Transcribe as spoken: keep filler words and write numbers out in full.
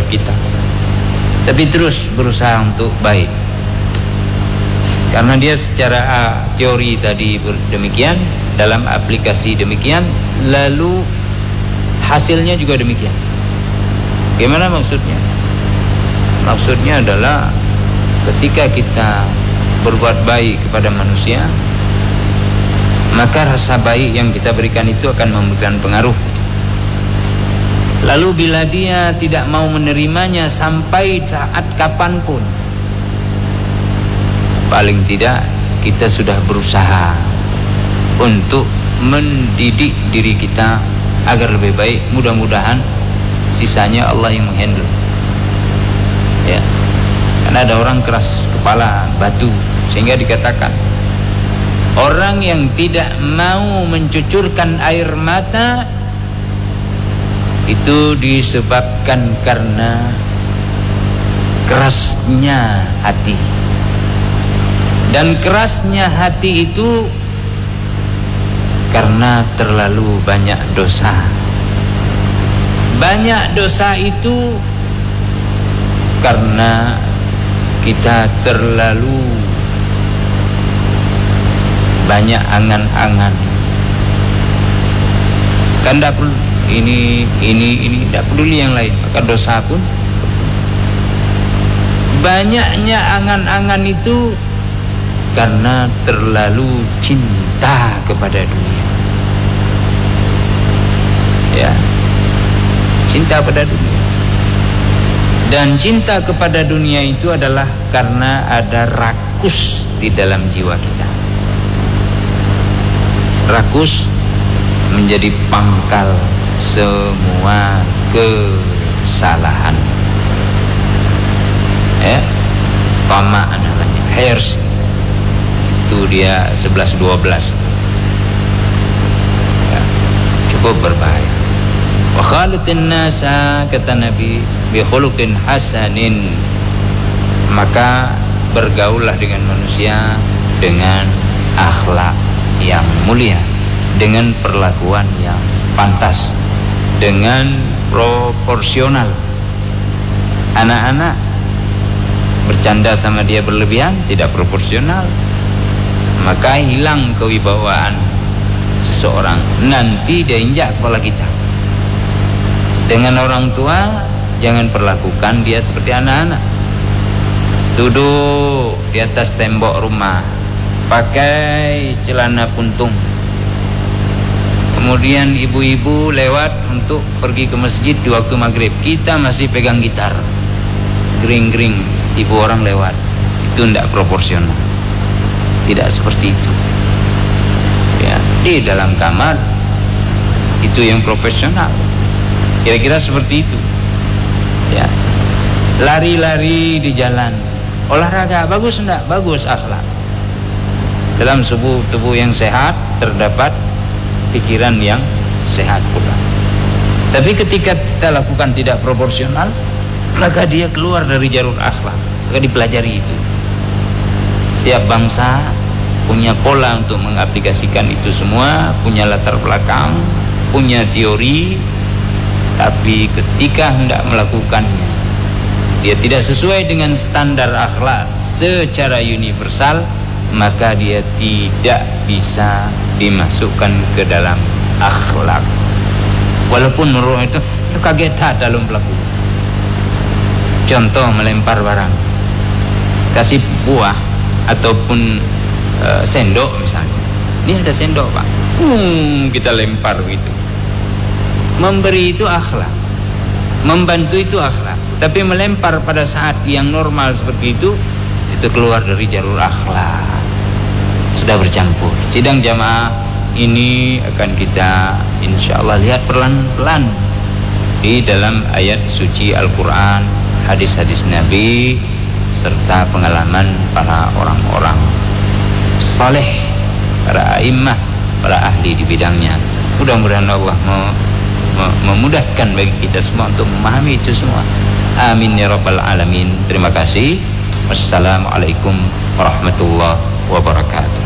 terhadap kita, tapi terus berusaha untuk baik. Karena dia secara uh, teori tadi demikian, dalam aplikasi demikian, lalu hasilnya juga demikian. Gimana maksudnya? Maksudnya adalah ketika kita berbuat baik kepada manusia, maka rasa baik yang kita berikan itu akan memberikan pengaruh. Lalu bila dia tidak mau menerimanya sampai saat kapanpun, paling tidak kita sudah berusaha untuk mendidik diri kita agar lebih baik. Mudah-mudahan sisanya Allah yang menghandle. Ya, karena ada orang keras kepala, batu, sehingga dikatakan orang yang tidak mau mencucurkan air mata itu disebabkan karena kerasnya hati. Dan kerasnya hati itu karena terlalu banyak dosa. Banyak dosa itu karena kita terlalu banyak angan-angan. Kan tidak perlu ini, ini, ini, tidak peduli yang lain. Maka dosa pun banyaknya angan-angan itu karena terlalu cinta kepada dunia. Ya, cinta pada dunia. Dan cinta kepada dunia itu adalah karena ada rakus di dalam jiwa kita. Rakus menjadi pangkal semua kesalahan. Ya, tamak namanya, hirs. Itu dia sebelas dua belas. Ya, cukup berbahaya. Wa khaliqin nasa, kata Nabi, bi khuluqin hasanin. Maka bergaullah dengan manusia dengan akhlak yang mulia, dengan perlakuan yang pantas, dengan proporsional. Anak-anak bercanda sama dia berlebihan, tidak proporsional, maka hilang kewibawaan seseorang. Nanti dia injak kepala kita. Dengan orang tua jangan perlakukan dia seperti anak-anak. Duduk di atas tembok rumah pakai celana puntung, kemudian ibu-ibu lewat untuk pergi ke masjid di waktu maghrib, kita masih pegang gitar, gering-gering, ibu orang lewat. Itu tidak proporsional. Tidak seperti itu. Ya, di dalam kamar itu yang profesional. Kira-kira seperti itu. Ya, lari-lari di jalan, olahraga, bagus enggak? Bagus akhlak. Dalam tubuh tubuh yang sehat terdapat pikiran yang sehat pula. Tapi ketika kita lakukan tidak proporsional, maka dia keluar dari jalur akhlak. Maka dipelajari itu. Setiap bangsa punya pola untuk mengaplikasikan itu semua, punya latar belakang, punya teori, tapi ketika hendak melakukannya, dia tidak sesuai dengan standar akhlak secara universal, maka dia tidak bisa dimasukkan ke dalam akhlak. Walaupun menurut itu, itu kagetan dalam pelaku. Contoh melempar barang, kasih buah ataupun uh, sendok misalnya. Ini ada sendok pak, hmm, kita lempar begitu. Memberi itu akhlak, membantu itu akhlak. Tapi melempar pada saat yang normal seperti itu, itu keluar dari jalur akhlak, sudah bercampur. Sidang jamaah ini akan kita insya Allah lihat pelan-pelan di dalam ayat suci Al-Quran, hadis-hadis Nabi, serta pengalaman para orang-orang saleh, para a'immah, para ahli di bidangnya. Mudah-mudahan Allah mau memudahkan bagi kita semua untuk memahami itu semua. Amin ya rabbal alamin. Terima kasih. Wassalamualaikum warahmatullahi wabarakatuh.